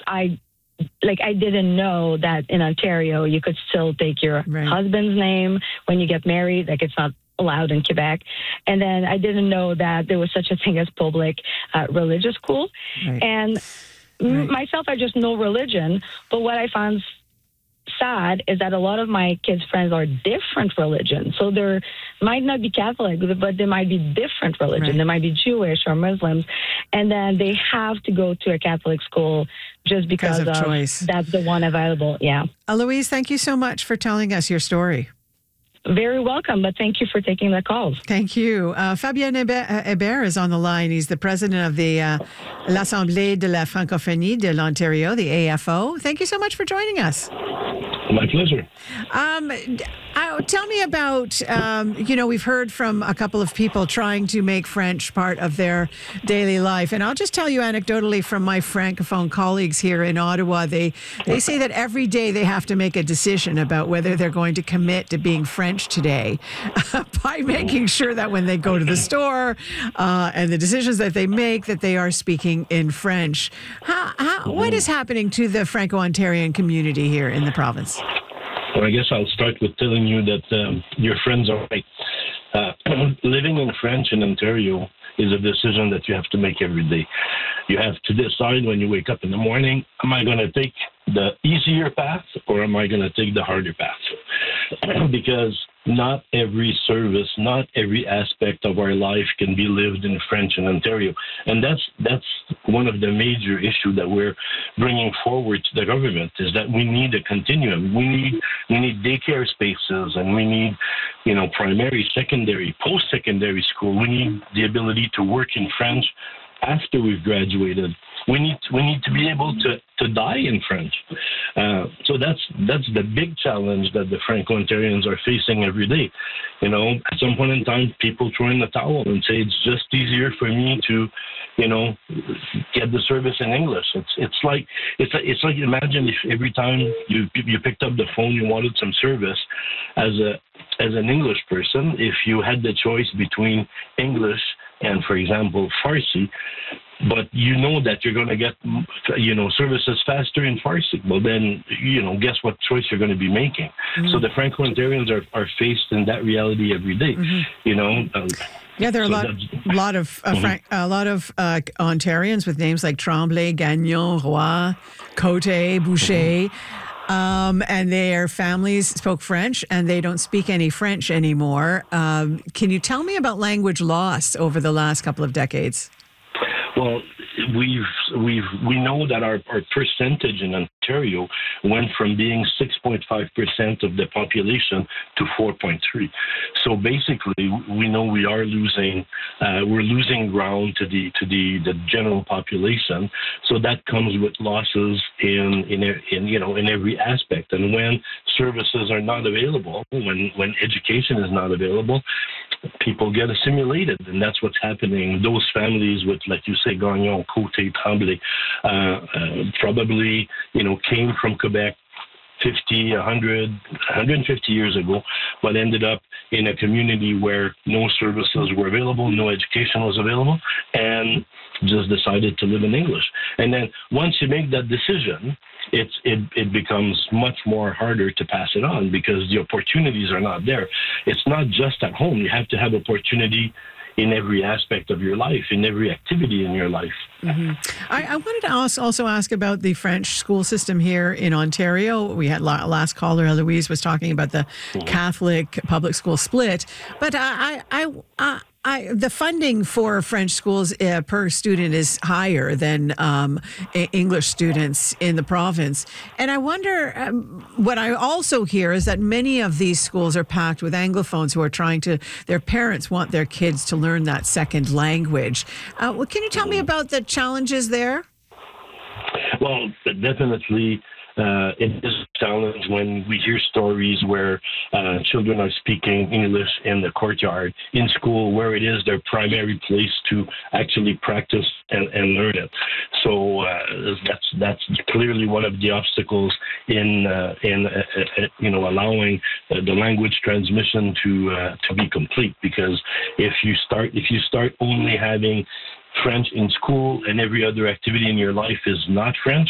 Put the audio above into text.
I didn't know that in Ontario you could still take your husband's name when you get married. Like, it's not allowed in Quebec. And then I didn't know that there was such a thing as public religious school. And myself, I just know religion. But what I found sad is that a lot of my kids' friends are different religions. So they might not be Catholic, but they might be different religion. They might be Jewish or Muslims. And then they have to go to a Catholic school just because of choice. That's the one available. Yeah. Aloise, thank you so much for telling us your story. Very welcome, but thank you for taking the call. Thank you. Fabien Hébert is on the line. He's the president of the l'Assemblée de la Francophonie de l'Ontario, the AFO. Thank you so much for joining us. My pleasure. Tell me about, we've heard from a couple of people trying to make French part of their daily life. And I'll just tell you anecdotally from my Francophone colleagues here in Ottawa, they say that every day they have to make a decision about whether they're going to commit to being French today by making sure that when they go to the store and the decisions that they make, that they are speaking in French. What is happening to the Franco-Ontarian community here in the province? Well, I guess I'll start with telling you that your friends are right. Living in French in Ontario is a decision that you have to make every day. You have to decide when you wake up in the morning, am I going to take the easier path or am I going to take the harder path? Because not every service, not every aspect of our life can be lived in French in Ontario. And that's one of the major issues that we're bringing forward to the government, is that we need a continuum. We need daycare spaces, and we need, primary, secondary, post-secondary school. We need the ability to work in French after we've graduated. We need to be able to die in French. So that's the big challenge that the Franco-Ontarians are facing every day. At some point in time, people throw in the towel and say it's just easier for me to, get the service in English. It's like imagine if every time you picked up the phone, you wanted some service as an English person, if you had the choice between English and, for example, Farsi, but you know that you're going to get, services faster in Farsi. Well, then, guess what choice you're going to be making. Mm-hmm. So the Franco-Ontarians are faced in that reality every day, there are a lot of Ontarians with names like Tremblay, Gagnon, Roy, Côté, Boucher. And their families spoke French, and they don't speak any French anymore. Can you tell me about language loss over the last couple of decades? Well, we know that our percentage in Ontario went from being 6.5% of the population to 4.3%. So basically, we know we are losing ground to the general population. So that comes with losses in every aspect. And when services are not available, when education is not available, people get assimilated, and that's what's happening. Those families with, like you say, Gagnon, Côté, Tremblay, probably, came from Quebec 50, 100, 150 years ago, but ended up in a community where no services were available, no education was available, and just decided to live in English. And then once you make that decision, it becomes much more harder to pass it on because the opportunities are not there. It's not just at home. You have to have opportunity in every aspect of your life, in every activity in your life. Mm-hmm. I wanted to also ask about the French school system here in Ontario. We had last caller, Aloise, was talking about the Catholic public school split, but the funding for French schools per student is higher than English students in the province. And I wonder, what I also hear is that many of these schools are packed with Anglophones who are their parents want their kids to learn that second language. Can you tell me about the challenges there? Well, definitely. It is a challenge when we hear stories where children are speaking English in the courtyard in school, where it is their primary place to actually practice and learn it. So that's clearly one of the obstacles in allowing the language transmission to be complete. Because if you start only having French in school and every other activity in your life is not French,